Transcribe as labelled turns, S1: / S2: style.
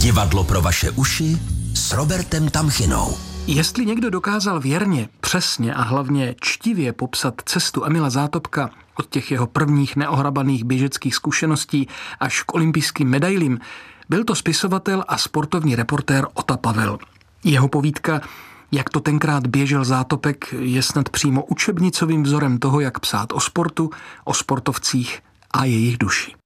S1: Divadlo pro vaše uši s Robertem Tamchinou.
S2: Jestli někdo dokázal věrně, přesně a hlavně čtivě popsat cestu Emila Zátopka od těch jeho prvních neohrabaných běžeckých zkušeností až k olympijským medailím, byl to spisovatel a sportovní reportér Ota Pavel. Jeho povídka Jak to tenkrát běžel Zátopek je snad přímo učebnicovým vzorem toho, jak psát o sportu, o sportovcích a jejich duši.